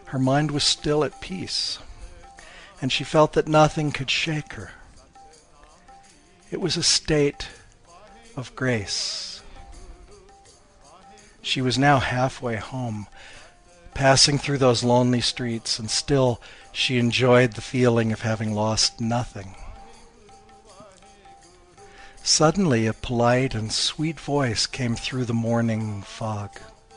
Her mind was still at peace, and she felt that nothing could shake her. It was a state of grace. She was now halfway home, passing through those lonely streets, and still she enjoyed the feeling of having lost nothing. Suddenly, a polite and sweet voice came through the morning fog.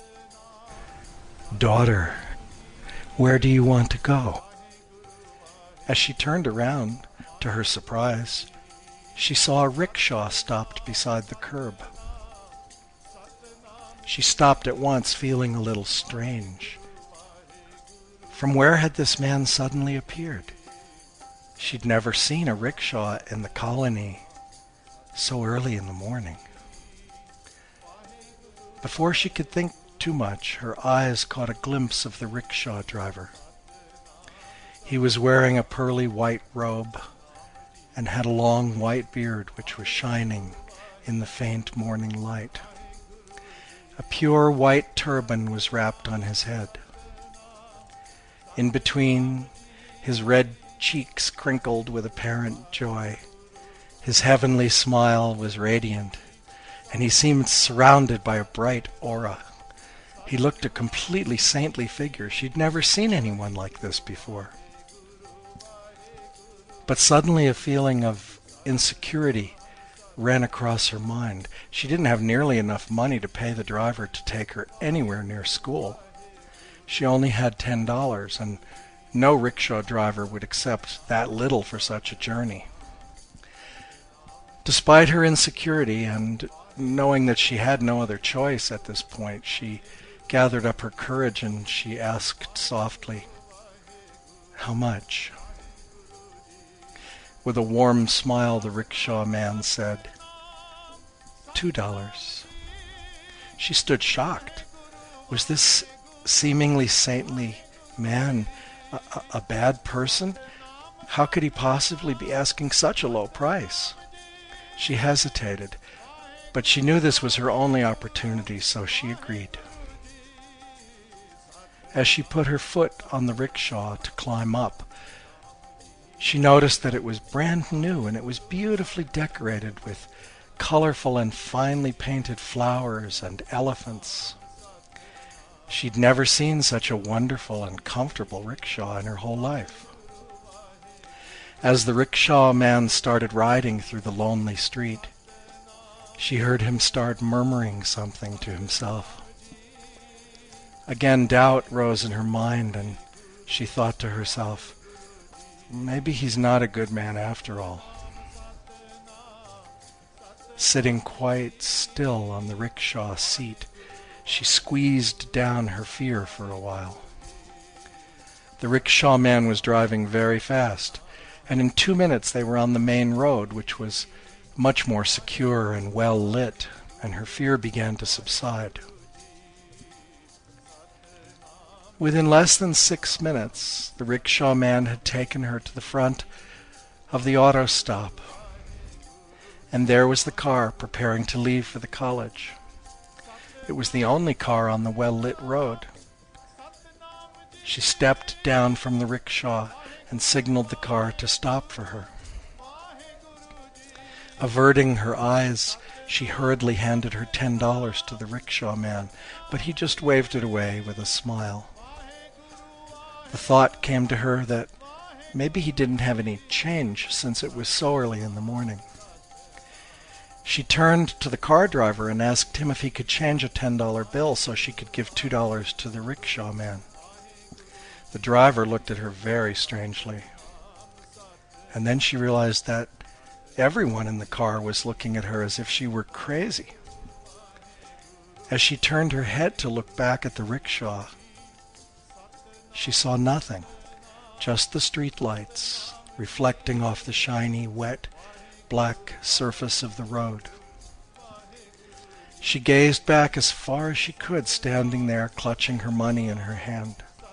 "Daughter, where do you want to go?" As she turned around, to her surprise, she saw a rickshaw stopped beside the curb. She stopped at once, feeling a little strange. From where had this man suddenly appeared? She'd never seen a rickshaw in the colony so early in the morning. Before she could think too much, her eyes caught a glimpse of the rickshaw driver. He was wearing a pearly white robe and had a long white beard which was shining in the faint morning light. A pure white turban was wrapped on his head. In between, his red cheeks crinkled with apparent joy. His heavenly smile was radiant, and he seemed surrounded by a bright aura. He looked a completely saintly figure. She'd never seen anyone like this before. But suddenly a feeling of insecurity ran across her mind. She didn't have nearly enough money to pay the driver to take her anywhere near school. She only had $10, and no rickshaw driver would accept that little for such a journey. Despite her insecurity and knowing that she had no other choice at this point, she gathered up her courage and she asked softly, "How much?" With a warm smile, the rickshaw man said, $2. She stood shocked. Was this seemingly saintly man a bad person? How could he possibly be asking such a low price? She hesitated, but she knew this was her only opportunity, so she agreed. As she put her foot on the rickshaw to climb up, she noticed that it was brand new and it was beautifully decorated with colorful and finely painted flowers and elephants. She'd never seen such a wonderful and comfortable rickshaw in her whole life. As the rickshaw man started riding through the lonely street, she heard him start murmuring something to himself. Again, doubt rose in her mind, and she thought to herself, maybe he's not a good man after all. Sitting quite still on the rickshaw seat, she squeezed down her fear for a while. The rickshaw man was driving very fast, and in 2 minutes they were on the main road, which was much more secure and well lit, and her fear began to subside. Within less than 6 minutes, the rickshaw man had taken her to the front of the auto stop, and there was the car preparing to leave for the college. It was the only car on the well-lit road. She stepped down from the rickshaw and signaled the car to stop for her. Averting her eyes, she hurriedly handed her $10 to the rickshaw man, but he just waved it away with a smile. The thought came to her that maybe he didn't have any change since it was so early in the morning. She turned to the car driver and asked him if he could change a $10 bill so she could give $2 to the rickshaw man. The driver looked at her very strangely, and then she realized that everyone in the car was looking at her as if she were crazy. As she turned her head to look back at the rickshaw, she saw nothing, just the street lights reflecting off the shiny, wet, black surface of the road. She gazed back as far as she could, standing there clutching her money in her hand.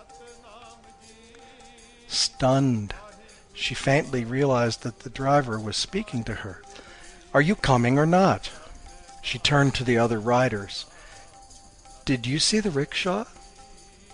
Stunned, she faintly realized that the driver was speaking to her. "Are you coming or not?" She turned to the other riders. "Did you see the rickshaw?"